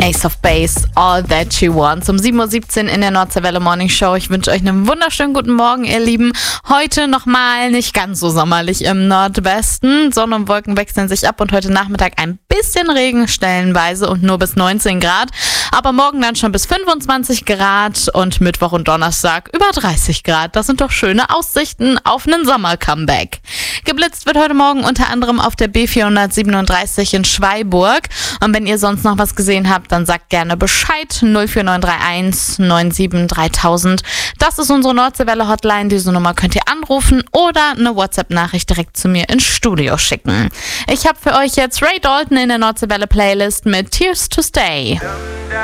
Ace of Base, All That She Wants. Um 7:17 Uhr in der Nordseewelle Morning Show. Ich wünsche euch einen wunderschönen guten Morgen, ihr Lieben. Heute nochmal nicht ganz so sommerlich im Nordwesten. Sonne und Wolken wechseln sich ab und heute Nachmittag ein bisschen Regen stellenweise und nur bis 19 Grad. Aber morgen dann schon bis 25 Grad und Mittwoch und Donnerstag über 30 Grad. Das sind doch schöne Aussichten auf einen Sommer-Comeback. Geblitzt wird heute Morgen unter anderem auf der B437 in Schweiburg. Und wenn ihr sonst noch was gesehen habt, dann sagt gerne Bescheid. 04931 97 3000. Das ist unsere Nordseewelle-Hotline. Diese Nummer könnt ihr anrufen oder eine WhatsApp-Nachricht direkt zu mir ins Studio schicken. Ich habe für euch jetzt Ray Dalton in der Nordseewelle-Playlist mit Tears to Stay.